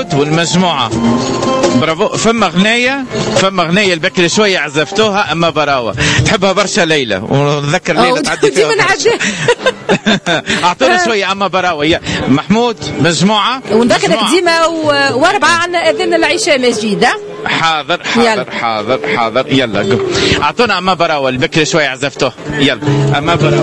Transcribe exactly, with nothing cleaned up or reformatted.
محمود والمجموعة. برافو. فما أغنية فما أغنية البكري شوية عزفتوها أما براوة تحبها برشا ليلى، ونذكر ليلى تعدي فيها أعطونا شوية أما براوة. يا محمود مجموعة ونذكرك ديما واربعة عن إذن العشاء مجيدة. حاضر حاضر يلا. حاضر حاضر يلا أعطونا أما براوة البكري شوية عزفتوها. يلا أما براوة.